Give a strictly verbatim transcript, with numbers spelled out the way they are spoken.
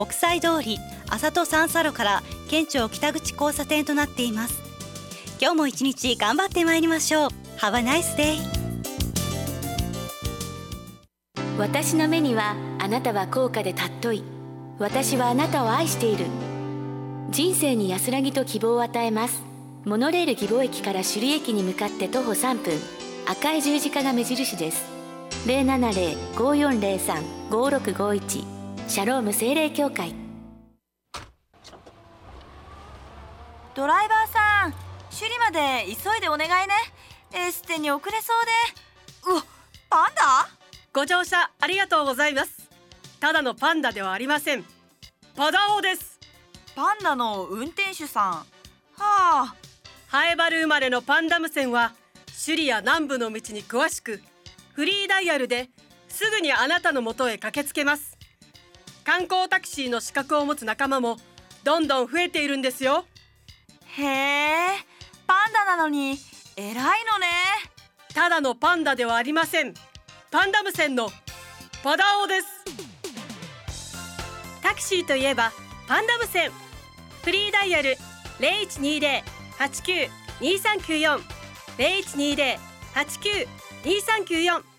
国際通り朝戸三叉路から県庁北口交差点となっています。今日も一日頑張ってまいりましょう。 Have a nice day。 私の目にはあなたは高価で尊い。私はあなたを愛している。人生に安らぎと希望を与えます。モノレール義母駅から首里駅に向かって徒歩さんぷん、赤い十字架が目印です。 ゼロななゼロ ごーよんゼロさん ごーろくごいち シャローム精霊協会。 ドライバーさん、首里まで急いでお願いね。エステに遅れそうで。うわ、パンダ？ ご乗車ありがとうございます。ただのパンダではありません。パダオです。 パンダの運転手さん。はあ。 ハエバル生まれのパンダム線は首里や南部の道に詳しく、フリーダイヤルですぐにあなたの元へ駆けつけます。観光タクシーの資格を持つ仲間もどんどん増えているんですよ。 へえ、パンダなのに偉いのね。 ただのパンダではありません。パンダム線のパダオです。タクシーといえばパンダム線。フリーダイヤル ゼロいちにゼロ はちきゅう にさんきゅうよん ゼロいちにゼロ はちきゅう にさんきゅうよん